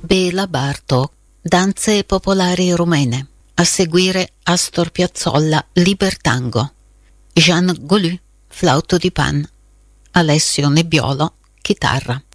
Bela Bartok, danze popolari rumene. A seguire Astor Piazzolla, Libertango. Jean Golu, flauto di pan. Alessio Nebbiolo, chitarra.